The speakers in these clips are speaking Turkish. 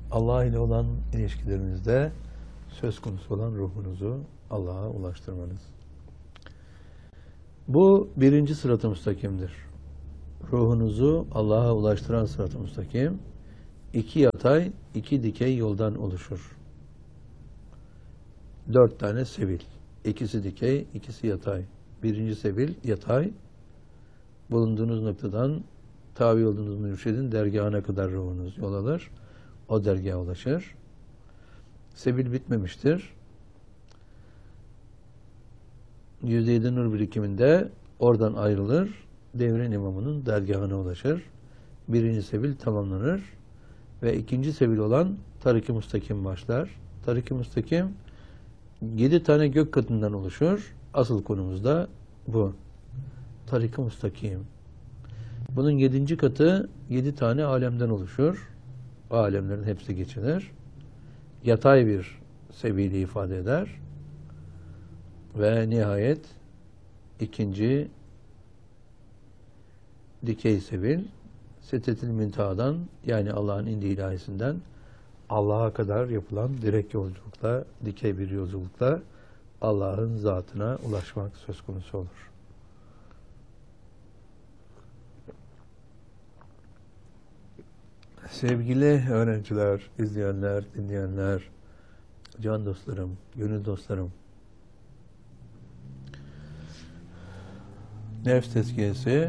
Allah ile olan ilişkilerinizde söz konusu olan ruhunuzu Allah'a ulaştırmanız. Bu birinci sırat-ı müstakimdir. Ruhunuzu Allah'a ulaştıran sırat-ı müstakim, iki yatay, iki dikey yoldan oluşur. 4 tane sebil. İkisi dikey, ikisi yatay. Birinci sebil yatay. Bulunduğunuz noktadan tabi olduğunuz mürşidin dergahına kadar ruhunuz yol alır. O dergaha ulaşır. Sebil bitmemiştir. %7 nur birikiminde oradan ayrılır. Devrin imamının dergahına ulaşır. Birinci sebil tamamlanır. Ve ikinci sebil olan Tarik-i Müstakim başlar. Tarik-i Müstakim 7 tane gök katından oluşur. Asıl konumuz da bu. Tarik-i Müstakim. Bunun 7. katı 7 tane alemden oluşur. O alemlerin hepsi geçilir. Yatay bir sebili ifade eder. Ve nihayet ikinci dikey sebil Sidretil Münteha'dan, yani Allah'ın indiği ilahisinden Allah'a kadar yapılan direkt yolculukla, dikey bir yolculukla Allah'ın zatına ulaşmak söz konusu olur. Sevgili öğrenciler, izleyenler, dinleyenler, can dostlarım, gönül dostlarım, nefs tezkiyesi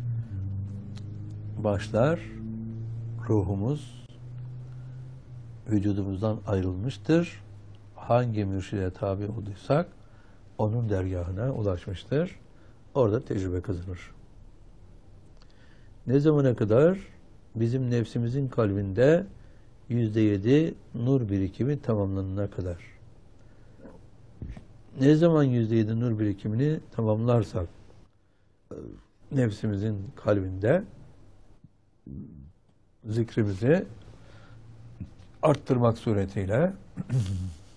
başlar, ruhumuz vücudumuzdan ayrılmıştır. Hangi mürşide tabi olduysak onun dergahına ulaşmıştır. Orada tecrübe kazanır. Ne zamana kadar? Bizim nefsimizin kalbinde %7 nur birikimi tamamlanana kadar. Ne zaman %7 nur birikimini tamamlarsak nefsimizin kalbinde zikrimizi arttırmak suretiyle